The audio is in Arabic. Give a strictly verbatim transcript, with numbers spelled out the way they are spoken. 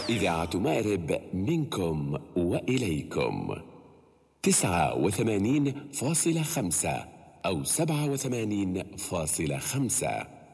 إذاعة مأرب منكم وإليكم تسعة وثمانين فاصلة خمسة أو سبعة وثمانين فاصلة خمسة.